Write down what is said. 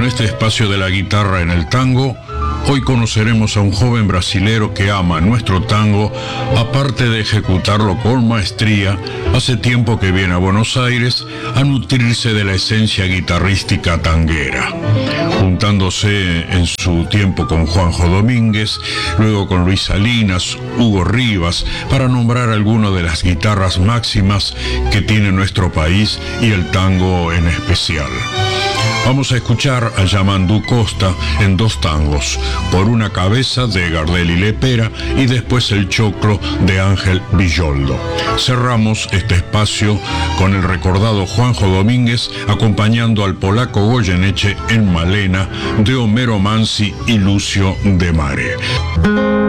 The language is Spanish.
este espacio de la guitarra en el tango, hoy conoceremos a un joven brasilero que ama nuestro tango, aparte de ejecutarlo con maestría. Hace tiempo que viene a Buenos Aires a nutrirse de la esencia guitarrística tanguera, juntándose en su tiempo con Juanjo Domínguez, luego con Luis Salinas, Hugo Rivas, para nombrar algunas de las guitarras máximas que tiene nuestro país y el tango en especial. Vamos a escuchar a Yamandú Costa en dos tangos, Por una cabeza de Gardel y Lepera y después El choclo de Ángel Villoldo. Cerramos este espacio con el recordado Juanjo Domínguez acompañando al polaco Goyeneche en Malena de Homero Mansi y Lucio de Mare.